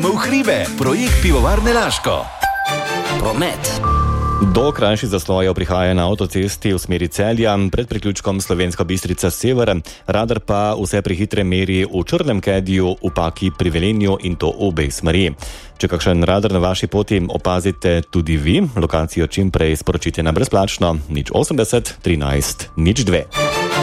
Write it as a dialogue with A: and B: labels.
A: Gremo v hribe. Projekt Pivovarne Laško. Promet.
B: Do krajših zaslojev prihaja na avtocesti v smeri Celja, pred priključkom Slovenska Bistrica sever, radar pa vse prehitre meri v Črnem Kediju, v Paki pri Velenju in to obe smeri. Če kakšen radar na vaši poti opazite tudi vi, lokacijo čim prej sporočite na brezplačno 080 13 02.